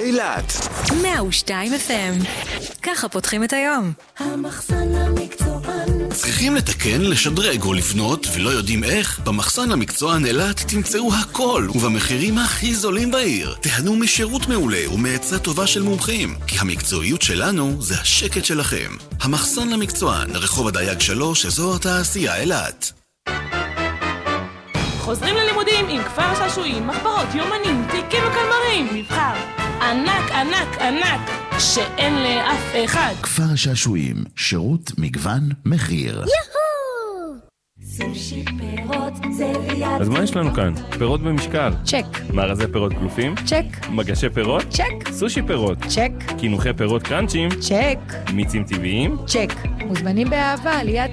אילת 102 FM. ככה פותחים את היום. המחסן המקצוען. צריכים לתקן, לשדרג או לבנות ולא יודעים איך? במחסן המקצוען אילת תמצאו הכל ובמחירים הכי זולים בעיר. תהנו משירות מעולה ומעצה טובה של מומחים, כי המקצועיות שלנו זה השקט שלכם. המחסן המקצוען, רחוב הדייג 3, אזור התעשייה אילת. חוזרים ללימודים עם כפר השעשועים, מחברות, יומנים, תיקים וקלמרים, מבחר ענק ענק ענק שאין לאף אחד. כפר השעשועים, שירות, מגוון, מחיר. יהו! סושי פירות זה ליד. אז מה יש לנו כאן? פירות במשקל. צ'ק. מארזי פירות גלופים? צ'ק. מגשי פירות? צ'ק. סושי פירות? צ'ק. קינוחי פירות קרנצ'ים? צ'ק. מיצים טבעיים? צ'ק. מוזמנים באהבה ליד